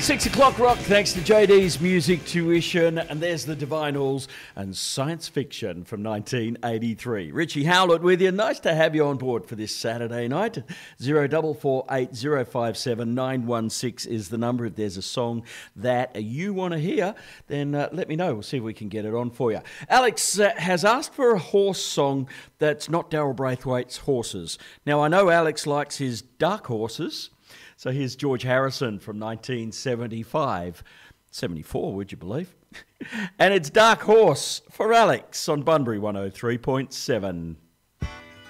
6 o'clock rock, thanks to JD's Music Tuition. And there's the Divinals and Science Fiction from 1983. Richie Howlett with you. Nice to have you on board for this Saturday night. 0448057916 is the number. If there's a song that you want to hear, then let me know. We'll see if we can get it on for you. Alex has asked for a horse song that's not Daryl Braithwaite's Horses. Now, I know Alex likes his dark horses. So here's George Harrison from 1975. 74, would you believe? And it's Dark Horse for Alex on Bunbury 103.7.